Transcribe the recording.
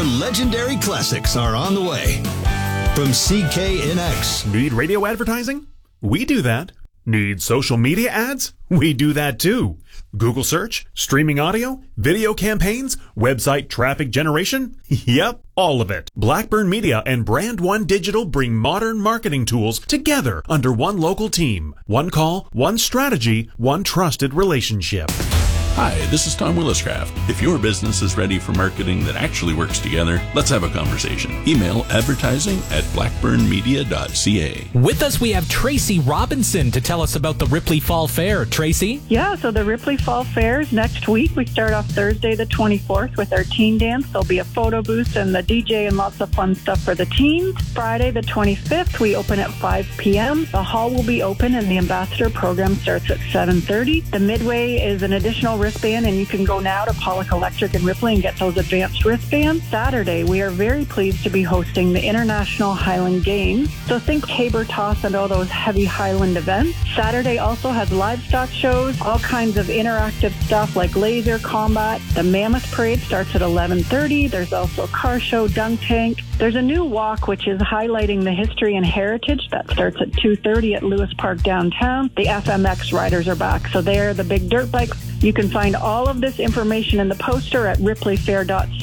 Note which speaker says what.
Speaker 1: legendary classics are on the way. From CKNX.
Speaker 2: Need radio advertising? We do that. Need social media ads? We do that too. Google search, streaming audio, video campaigns, website traffic generation? Yep, all of it. Blackburn Media and Brand One Digital bring modern marketing tools together under one local team. One call, one strategy, one trusted relationship.
Speaker 3: Hi, this is Tom Williscraft. If your business is ready for marketing that actually works together, let's have a conversation. Email advertising@blackburnmedia.ca.
Speaker 4: With us, we have Tracy Robinson to tell us about the Ripley Fall Fair. Tracy?
Speaker 5: Yeah, so the Ripley Fall Fair is next week. We start off Thursday the 24th with our teen dance. There'll be a photo booth and the DJ and lots of fun stuff for the teens. Friday the 25th, we open at 5 p.m. The hall will be open and the ambassador program starts at 7:30. The midway is an additional wristband, and you can go now to Pollock Electric and Ripley and get those advanced wristbands. Saturday, we are very pleased to be hosting the International Highland Games. So think caber toss and all those heavy Highland events. Saturday also has livestock shows, all kinds of interactive stuff like laser combat. The Mammoth Parade starts at 11:30. There's also a car show, dunk tank. There's a new walk which is highlighting the history and heritage. That starts at 2:30 at Lewis Park downtown. The FMX riders are back, so they're the big dirt bikes. You can find all of this information in the poster at ripleyfair.ca.